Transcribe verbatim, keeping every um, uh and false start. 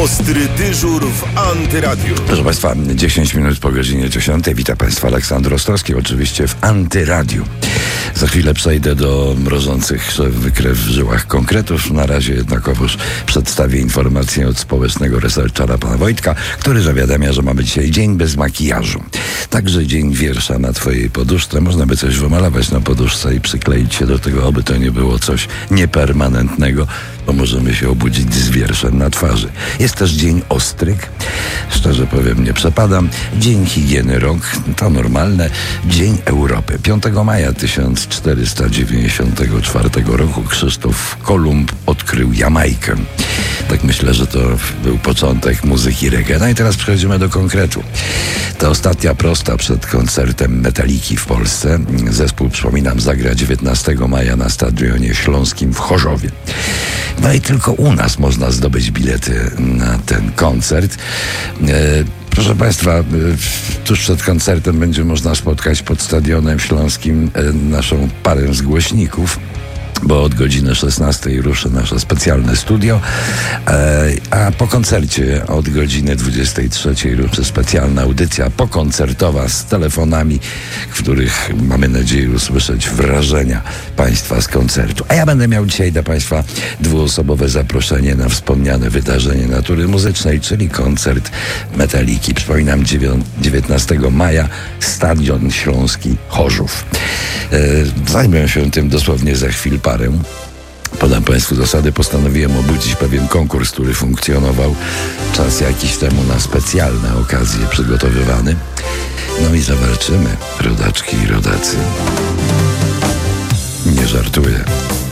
Ostry dyżur w Antyradiu. Proszę Państwa, dziesięć minut po godzinie dziesiątej. Witam Państwa, Aleksander Ostrowski, oczywiście w Antyradiu. Za chwilę przejdę do mrożących we krew w żyłach konkretów. Na razie jednakowoż przedstawię informację od społecznego researchera pana Wojtka, który zawiadamia, że mamy dzisiaj dzień bez makijażu. Także dzień wiersza na twojej poduszce. Można by coś wymalować na poduszce i przykleić się do tego, aby to nie było coś niepermanentnego, bo możemy się obudzić z wierszem na twarzy. Jest też dzień ostryg. Szczerze powiem, nie przepadam. Dzień higieny rąk. To normalne. Dzień Europy. piątego maja tysiąc czterysta dziewięćdziesiątego czwartego roku Krzysztof Kolumb odkrył Jamajkę. Tak myślę, że to był początek muzyki reggae. No i teraz przechodzimy do konkretu. To ostatnia prosta przed koncertem Metaliki w Polsce. Zespół, przypominam, zagra dziewiętnastego maja na Stadionie Śląskim w Chorzowie. No i tylko u nas można zdobyć bilety na ten koncert. E, Proszę Państwa, tuż przed koncertem będzie można spotkać pod Stadionem Śląskim naszą parę z głośników, bo od godziny szesnastej ruszy nasze specjalne studio, a po koncercie od godziny dwudziestej trzeciej ruszy specjalna audycja pokoncertowa z telefonami, w których mamy nadzieję usłyszeć wrażenia Państwa z koncertu. A ja będę miał dzisiaj dla Państwa dwuosobowe zaproszenie na wspomniane wydarzenie natury muzycznej, czyli koncert Metaliki. Przypominam, dziewiętnastego maja Stadion Śląski Chorzów. Zajmę się tym dosłownie za chwilę parę. Podam Państwu zasady. Postanowiłem obudzić pewien konkurs, który funkcjonował czas jakiś temu na specjalne okazje przygotowywany. No i zawalczymy, rodaczki i rodacy. Nie żartuję.